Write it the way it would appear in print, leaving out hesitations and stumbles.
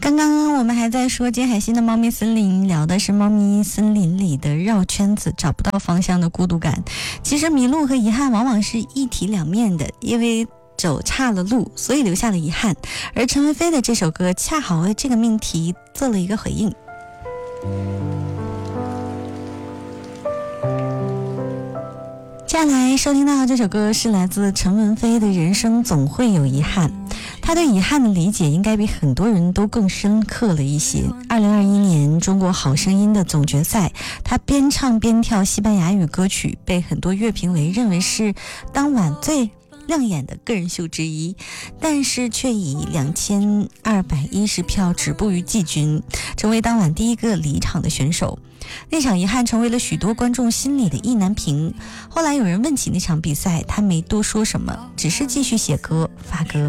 刚刚我们还在说金海心的猫咪森林，聊的是猫咪森林里的绕圈子，找不到方向的孤独感。其实迷路和遗憾往往是一体两面的，因为走岔了路，所以留下了遗憾。而陈文飞的这首歌恰好为这个命题做了一个回应。接下来收听到的这首歌是来自陈文飞的《人生总会有遗憾》。他对遗憾的理解应该比很多人都更深刻了一些。2021年中国好声音的总决赛，他边唱边跳西班牙语歌曲，被很多乐评为认为是当晚最亮眼的个人秀之一，但是却以2210票止步于季军，成为当晚第一个离场的选手。那场遗憾成为了许多观众心里的意难平。后来有人问起那场比赛，他没多说什么，只是继续写歌发歌。